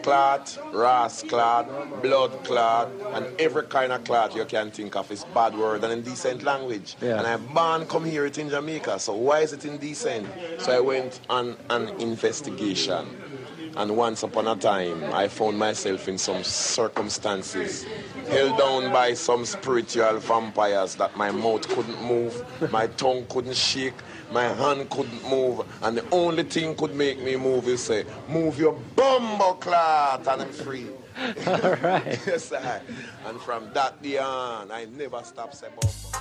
clot, ras clot, blood clot, and every kind of clot you can think of is bad word and indecent language. Yeah. And I born come here it in Jamaica, so why is it indecent? So I went on an investigation. And once upon a time, I found myself in some circumstances held down by some spiritual vampires that my mouth couldn't move, my tongue couldn't shake, my hand couldn't move, and the only thing could make me move is say, move your bumbo clot, and I'm free. All right. Yes, I. And from that day on, I never stopped saying bumbo.